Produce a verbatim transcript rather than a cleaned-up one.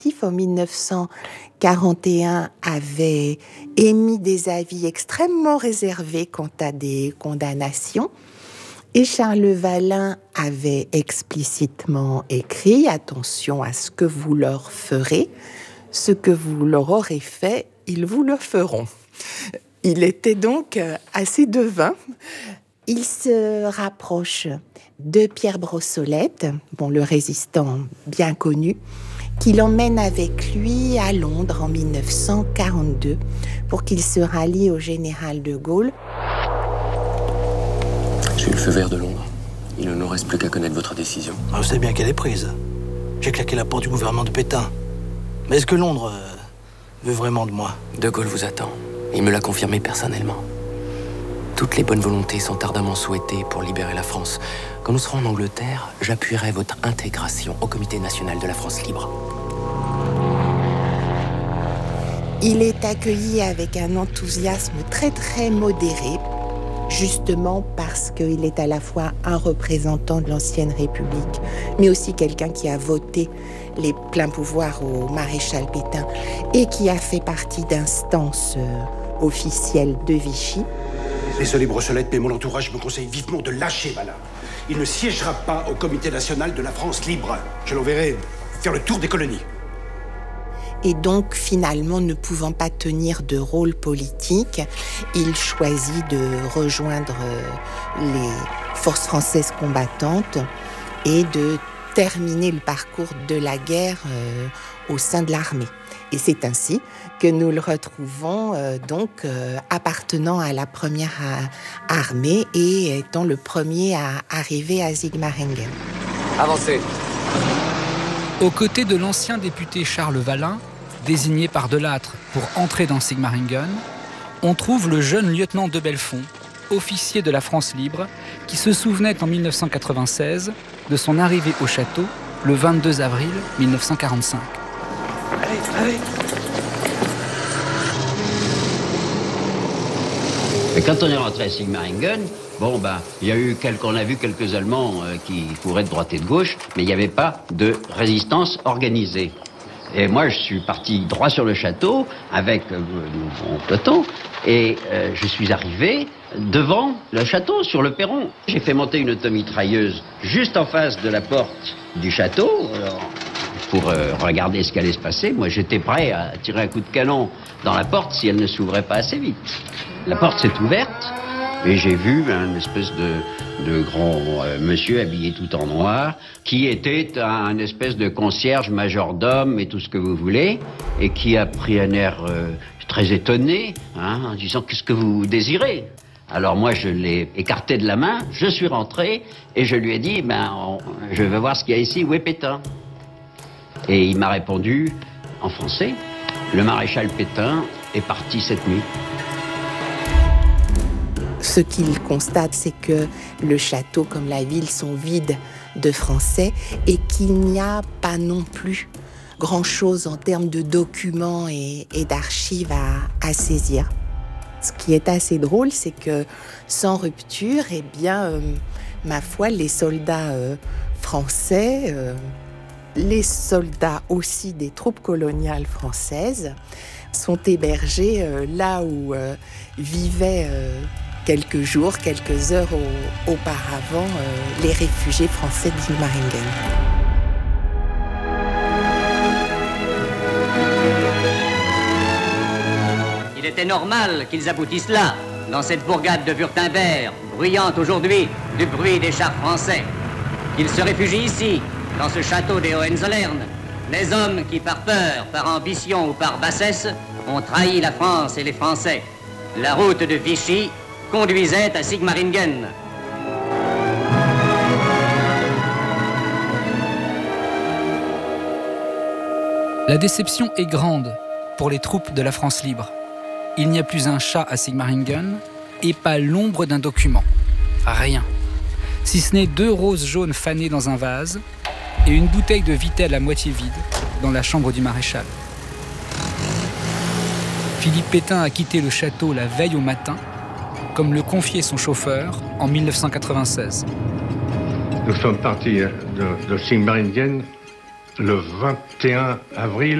en dix-neuf cent quarante et un, avait émis des avis extrêmement réservés quant à des condamnations. Et Charles Vallin avait explicitement écrit « Attention à ce que vous leur ferez, ce que vous leur aurez fait, ils vous le feront ». Il était donc assez devin. Il se rapproche de Pierre Brossolette, bon, le résistant bien connu, qui l'emmène avec lui à Londres en dix-neuf cent quarante-deux pour qu'il se rallie au général de Gaulle. J'ai eu le feu vert de Londres. Il ne nous reste plus qu'à connaître votre décision. Vous savez bien qu'elle est prise. J'ai claqué la porte du gouvernement de Pétain. Mais est-ce que Londres euh, veut vraiment de moi? De Gaulle vous attend. Il me l'a confirmé personnellement. Toutes les bonnes volontés sont ardemment souhaitées pour libérer la France. Quand nous serons en Angleterre, j'appuierai votre intégration au Comité national de la France libre. Il est accueilli avec un enthousiasme très très modéré, justement parce qu'il est à la fois un représentant de l'ancienne République, mais aussi quelqu'un qui a voté les pleins pouvoirs au maréchal Pétain et qui a fait partie d'instances euh, officielles de Vichy. Désolé Brossolette, mais mon entourage me conseille vivement de lâcher Vallin. Il ne siégera pas au Comité national de la France libre. Je l'enverrai faire le tour des colonies. Et donc, finalement, ne pouvant pas tenir de rôle politique, il choisit de rejoindre les forces françaises combattantes et de terminer le parcours de la guerre euh, au sein de l'armée. Et c'est ainsi que nous le retrouvons euh, donc euh, appartenant à la première à, armée et étant le premier à arriver à Sigmaringen. Avancez. Aux côtés de l'ancien député Charles Vallin, désigné par Delattre pour entrer dans Sigmaringen, on trouve le jeune lieutenant de Belfond, officier de la France libre, qui se souvenait en dix-neuf cent quatre-vingt-seize de son arrivée au château le vingt-deux avril dix-neuf cent quarante-cinq. Allez, allez. Et quand on est rentré à Sigmaringen, bon ben, il y a eu quelques, on a vu quelques Allemands euh, qui couraient de droite et de gauche, mais il n'y avait pas de résistance organisée. Et moi, je suis parti droit sur le château avec euh, mon peloton et euh, je suis arrivé devant le château, sur le perron. J'ai fait monter une automitrailleuse juste en face de la porte du château alors, pour euh, regarder ce qui allait se passer. Moi, j'étais prêt à tirer un coup de canon dans la porte si elle ne s'ouvrait pas assez vite. La porte s'est ouverte et j'ai vu un espèce de, de grand euh, monsieur habillé tout en noir qui était un espèce de concierge, majordome et tout ce que vous voulez et qui a pris un air euh, très étonné hein, en disant « Qu'est-ce que vous désirez ?» Alors moi, je l'ai écarté de la main, je suis rentré et je lui ai dit ben, on, « Je veux voir ce qu'il y a ici, où est Pétain ?» Et il m'a répondu en français « Le maréchal Pétain est parti cette nuit. » Ce qu'il constate, c'est que le château comme la ville sont vides de Français et qu'il n'y a pas non plus grand-chose en termes de documents et, et d'archives à, à saisir. Ce qui est assez drôle, c'est que sans rupture, eh bien, euh, ma foi, les soldats euh, français, euh, les soldats aussi des troupes coloniales françaises, sont hébergés euh, là où euh, vivaient euh, quelques jours, quelques heures au, auparavant euh, les réfugiés français de Sigmaringen. Il était normal qu'ils aboutissent là, dans cette bourgade de Wurtemberg, bruyante aujourd'hui du bruit des chars français. Qu'ils se réfugient ici, dans ce château des Hohenzollern, les hommes qui, par peur, par ambition ou par bassesse, ont trahi la France et les Français. La route de Vichy conduisait à Sigmaringen. La déception est grande pour les troupes de la France libre. Il n'y a plus un chat à Sigmaringen et pas l'ombre d'un document. Rien. Si ce n'est deux roses jaunes fanées dans un vase et une bouteille de Vittel à moitié vide dans la chambre du maréchal. Philippe Pétain a quitté le château la veille au matin, comme le confiait son chauffeur en dix-neuf cent quatre-vingt-seize. Nous sommes partis de, de Sigmaringen le vingt et un avril